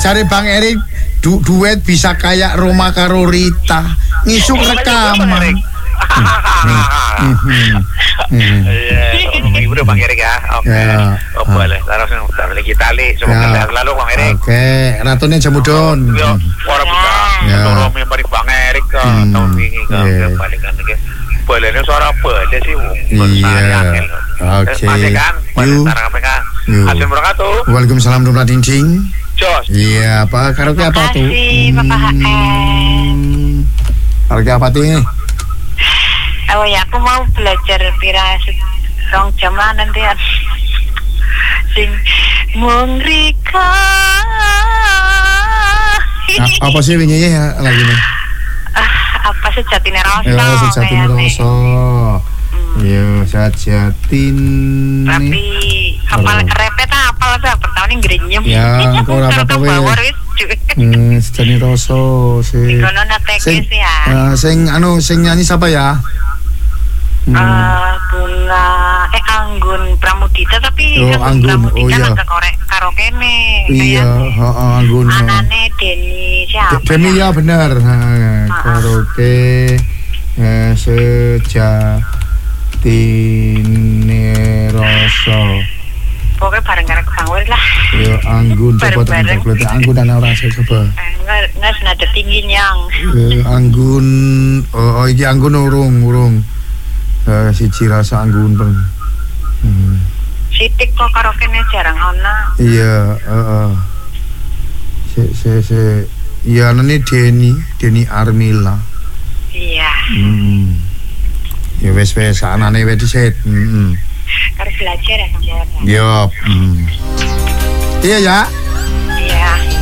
Jare Bang Erik duet bisa kayak Roma karo Rita. Ngisuk rekaman. Iya, udah Bang Erik ya. Oke. Oh, boleh. Terus lagi tali. Semoga selalu Bang Erik. Oke, Ratune Jamudon. Ya, ora bisa. Tolong memberi Bang Erik tahun ini balikan iki. Bolehnya suara boleh sih. Iya. Oke. Kan, sekarang KPK. Assalamualaikum warahmatullahi. Waalaikumsalam warahmatullahi wabarakatuh. Jos. Iya, apa karaoke apa tuh? Bapak HM. Karaoke apa tuh ini? Oh ya, aku mau belajar pira rong jam lah nanti ya. Sing mung rika. Apa sih winginya ya lagi nih? Apa sejatine rasa? Ya, sejatine rasa. Iya, sejatine. Tapi apal repet apal ta pertahun grenyem. Ya, kok ora apa-apa wis. Sejatine rasa sih. Kono nateke sih ya. Sing nyanyi siapa ya? Bunga Anggun Pramudita tapi Anggun agak korek karo kene. Iya, Anggun. Anane Deni siapa? Deni ya benar. Karaoke sejatine rasa. Pokoknya bareng karo Kang Wir lah. Ya Anggun coba tak Anggun dan ora coba. Enggak nada tinggi nyang. Anggun iki Anggun urung. Siji rasa Anggun peng. Sitik kok karaoke-ne jarang ana. Iya, se iya nene Deni Armila. Iya. Ya wes anane wis diset. Harus belajar ya Kang Wir. Iya. Iya ya.